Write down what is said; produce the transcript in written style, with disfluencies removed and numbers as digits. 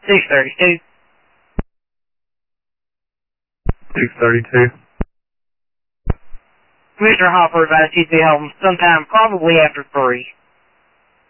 632. 632. Mr. Hopper advised he'd be home sometime probably after 3.